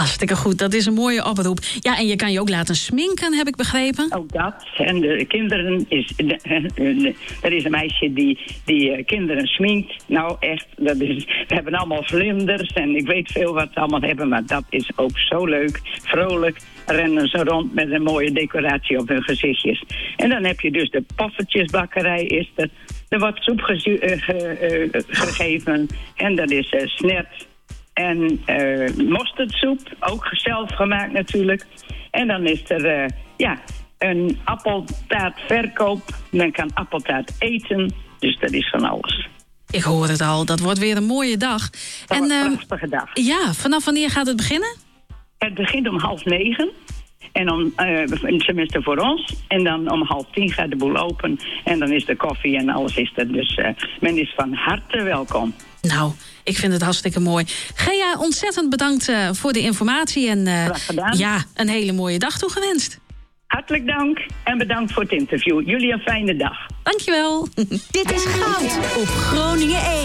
Hartstikke goed, dat is een mooie oproep. Ja, en je kan je ook laten sminken, heb ik begrepen. Ook dat. En de kinderen er is een meisje die kinderen sminkt. Nou echt, we hebben allemaal vlinders en ik weet veel wat ze allemaal hebben, maar dat is ook zo leuk. Vrolijk rennen ze rond met een mooie decoratie op hun gezichtjes. En dan heb je dus de poffertjesbakkerij is er. Er wordt soep gegeven en dat is snert en mosterdsoep, ook zelf gemaakt natuurlijk. En dan is er een appeltaartverkoop. Men kan appeltaart eten, dus dat is van alles. Ik hoor het al, dat wordt weer een mooie dag. Dat wordt een prachtige dag. Ja, vanaf wanneer gaat het beginnen? Het begint om 8:30. En tenminste voor ons. En dan om 9:30 gaat de boel open. En dan is de koffie en alles is er. Dus men is van harte welkom. Nou, ik vind het hartstikke mooi. Gea, ontzettend bedankt voor de informatie. En graag gedaan. Ja, een hele mooie dag toegewenst. Hartelijk dank en bedankt voor het interview. Jullie een fijne dag. Dankjewel. Dit is Goud op Groningen 1.